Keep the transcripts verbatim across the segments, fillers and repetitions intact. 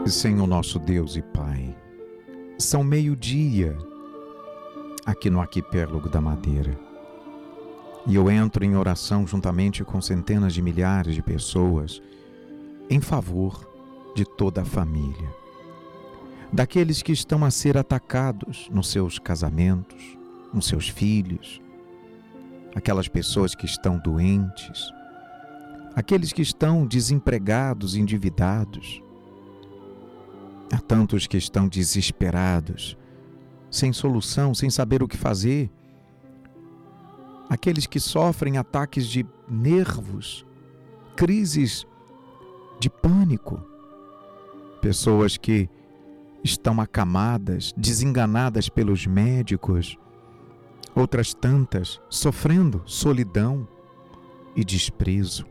Senhor nosso Deus e Pai, são meio-dia aqui no arquipélago da Madeira e eu entro em oração juntamente com centenas de milhares de pessoas em favor de toda a família, daqueles que estão a ser atacados nos seus casamentos, nos seus filhos, aquelas pessoas que estão doentes, aqueles que estão desempregados, endividados. Há tantos que estão desesperados, sem solução, sem saber o que fazer. Aqueles que sofrem ataques de nervos, crises de pânico. Pessoas que estão acamadas, desenganadas pelos médicos. Outras tantas sofrendo solidão e desprezo.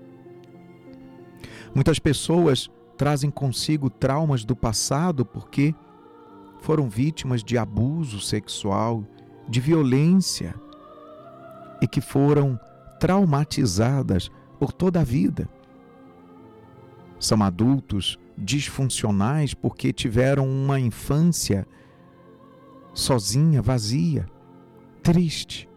Muitas pessoas trazem consigo traumas do passado porque foram vítimas de abuso sexual, de violência e que foram traumatizadas por toda a vida. São adultos disfuncionais porque tiveram uma infância sozinha, vazia, triste.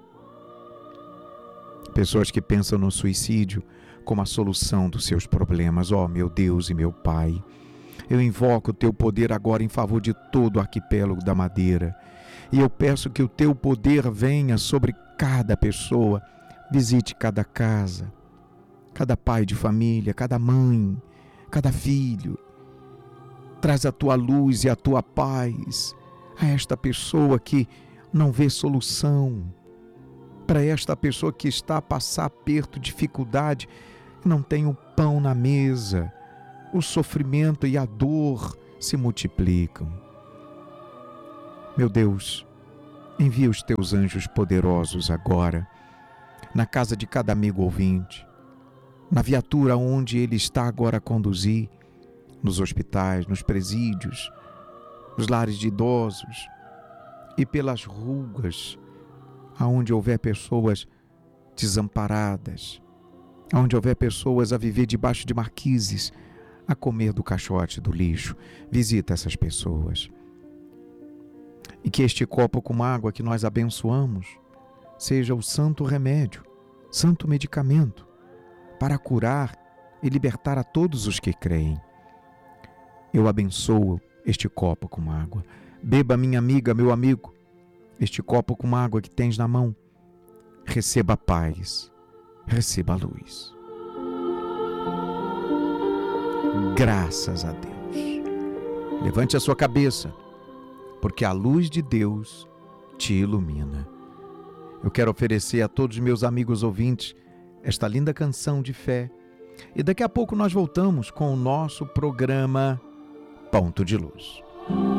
Pessoas que pensam no suicídio como a solução dos seus problemas. Ó, meu Deus e meu Pai, eu invoco o Teu poder agora em favor de todo o arquipélago da Madeira. E eu peço que o Teu poder venha sobre cada pessoa, visite cada casa, cada pai de família, cada mãe, cada filho. Traz a Tua luz e a Tua paz a esta pessoa que não vê solução, para esta pessoa que está a passar aperto, dificuldade, não tem o pão na mesa, o sofrimento e a dor se multiplicam. Meu Deus, envia os Teus anjos poderosos agora, na casa de cada amigo ouvinte, na viatura onde ele está agora a conduzir, nos hospitais, nos presídios, nos lares de idosos e pelas ruas, aonde houver pessoas desamparadas, aonde houver pessoas a viver debaixo de marquises, a comer do caixote do lixo. Visita essas pessoas. E que este copo com água que nós abençoamos seja o santo remédio, santo medicamento, para curar e libertar a todos os que creem. Eu abençoo este copo com água. Beba, minha amiga, meu amigo, este copo com água que tens na mão. Receba a paz, receba a luz. Graças a Deus. Levante a sua cabeça, porque a luz de Deus te ilumina. Eu quero oferecer a todos os meus amigos ouvintes esta linda canção de fé. E daqui a pouco nós voltamos com o nosso programa Ponto de Luz.